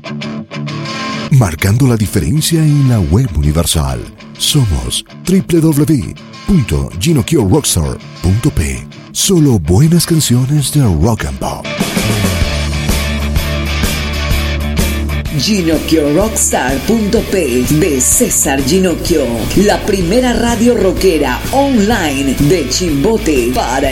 Marcando la diferencia en la web universal. Somos www.ginocchiorockstar.p. Solo buenas canciones de rock and pop. GinocchioRockstar.p de César Ginocchio, la primera radio rockera online de Chimbote para